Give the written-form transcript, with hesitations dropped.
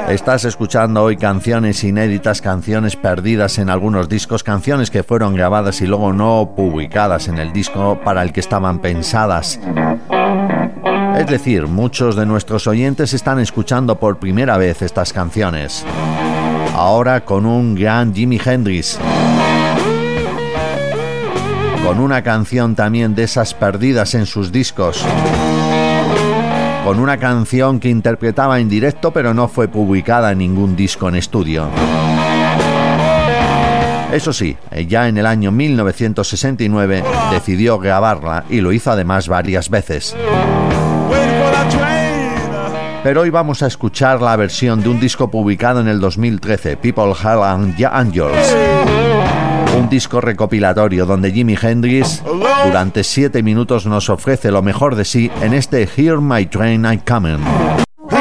Estás escuchando hoy canciones inéditas, canciones perdidas en algunos discos, canciones que fueron grabadas y luego no publicadas en el disco para el que estaban pensadas. Es decir, muchos de nuestros oyentes están escuchando por primera vez estas canciones. Ahora con un gran Jimi Hendrix. Con una canción también de esas perdidas en sus discos. Con una canción que interpretaba en directo pero no fue publicada en ningún disco en estudio. Eso sí, ya en el año 1969 decidió grabarla y lo hizo además varias veces. Pero hoy vamos a escuchar la versión de un disco publicado en el 2013, People, Hell and Angels. Un disco recopilatorio donde Jimi Hendrix durante 7 minutos nos ofrece lo mejor de sí en este Hear My Train I'm Coming.